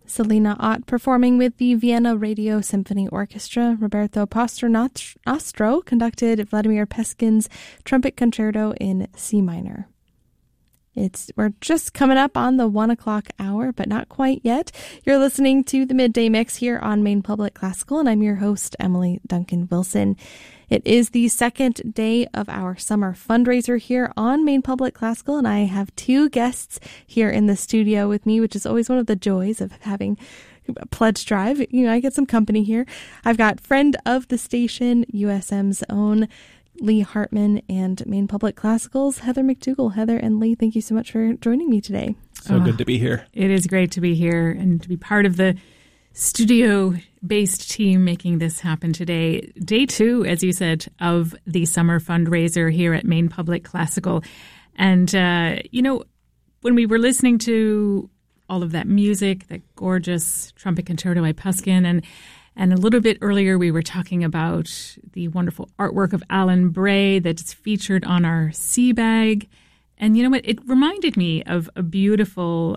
Selena Ott performing with the Vienna Radio Symphony Orchestra. Roberto Pastrnastro conducted Vladimir Peskin's Trumpet Concerto in C minor. We're just coming up on the 1 o'clock hour, but not quite yet. You're listening to the Midday Mix here on Maine Public Classical, and I'm your host, Emily Duncan Wilson. It is the second day of our summer fundraiser here on Maine Public Classical, and I have two guests here in the studio with me, which is always one of the joys of having a pledge drive. You know, I get some company here. I've got friend of the station, USM's own Lee Hartman, and Maine Public Classical's Heather McDougall. Heather and Lee, thank you so much for joining me today. So good to be here. It is great to be here and to be part of the studio-based team making this happen today. Day 2, as you said, of the summer fundraiser here at Maine Public Classical. And, when we were listening to all of that music, that gorgeous Trumpet Concerto by Peskin, and a little bit earlier, we were talking about the wonderful artwork of Alan Bray that's featured on our sea bag. And you know what? It reminded me of a beautiful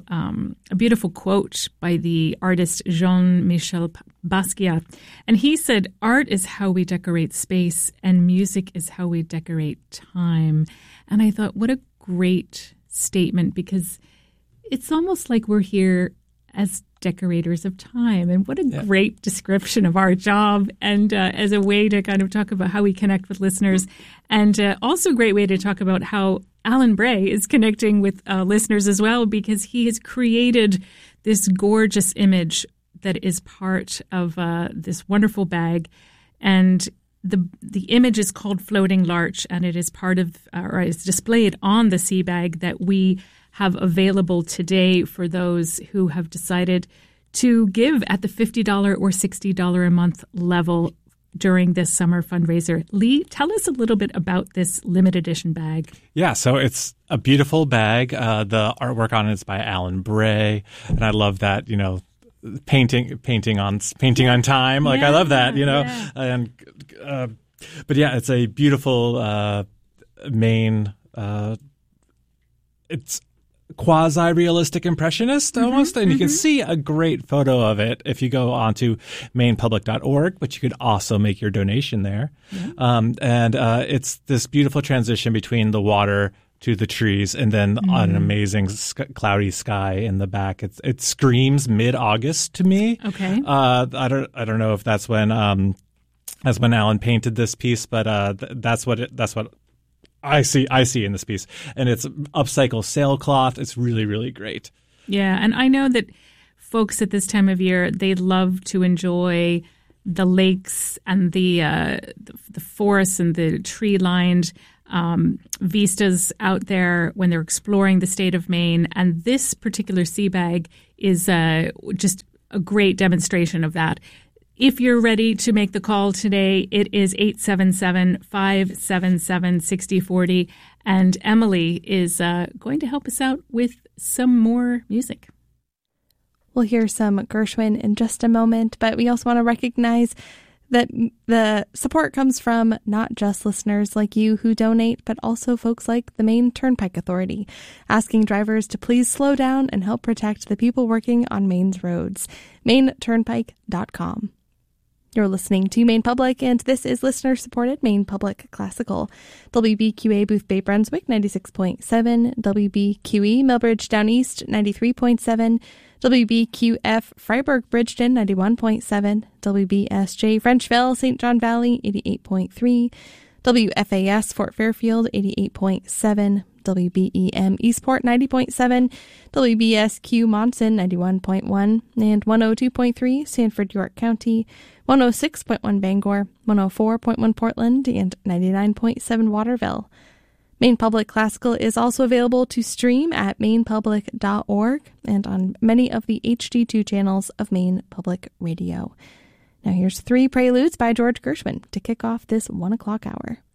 quote by the artist Jean-Michel Basquiat. And he said, "Art is how we decorate space, and music is how we decorate time." And I thought, what a great statement, because it's almost like we're here as decorators of time. And what a great description of our job, and as a way to kind of talk about how we connect with listeners, and also a great way to talk about how Alan Bray is connecting with listeners as well, because he has created this gorgeous image that is part of this wonderful bag. And the image is called Floating Larch, and it is part of, or is displayed on the sea bag that we have available today for those who have decided to give at the $50 or $60 a month level during this summer fundraiser. Lee, tell us a little bit about this limited edition bag. Yeah, so it's a beautiful bag. The artwork on it is by Alan Bray, and I love that, painting on time. Like, I love that, and but yeah, it's a beautiful Maine. It's quasi-realistic impressionist almost, and you can see a great photo of it if you go onto mainepublic.org, but you could also make your donation there. It's this beautiful transition between the water to the trees, and then an amazing cloudy sky in the back. It screams mid-August to me. Okay. I don't know if that's when Alan painted this piece, but that's what I see in this piece. And it's upcycled sailcloth. It's really, really great. Yeah, and I know that folks at this time of year, they love to enjoy the lakes and the forests and the tree-lined vistas out there when they're exploring the state of Maine. And this particular sea bag is just a great demonstration of that. If you're ready to make the call today, it is 877-577-6040. And Emily is going to help us out with some more music. We'll hear some Gershwin in just a moment, but we also want to recognize that the support comes from not just listeners like you who donate, but also folks like the Maine Turnpike Authority, asking drivers to please slow down and help protect the people working on Maine's roads. MaineTurnpike.com. You're listening to Maine Public, and this is listener-supported Maine Public Classical. WBQA Booth Bay Brunswick, 96.7. WBQE Millbridge Down East, 93.7. WBQF Freiburg Bridgeton, 91.7. WBSJ Frenchville St. John Valley, 88.3. WFAS Fort Fairfield, 88.7. WBEM Eastport, 90.7, WBSQ Monson, 91.1, and 102.3 Sanford, York County, 106.1 Bangor, 104.1 Portland, and 99.7 Waterville. Maine Public Classical is also available to stream at mainepublic.org and on many of the HD2 channels of Maine Public Radio. Now here's 3 Preludes by George Gershwin to kick off this 1 o'clock hour.